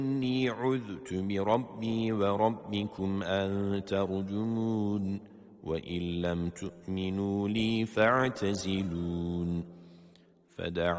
إني عذت بربي وربكم أن ترجمون وإن لم تؤمنوا لي فاعتزلون فدعا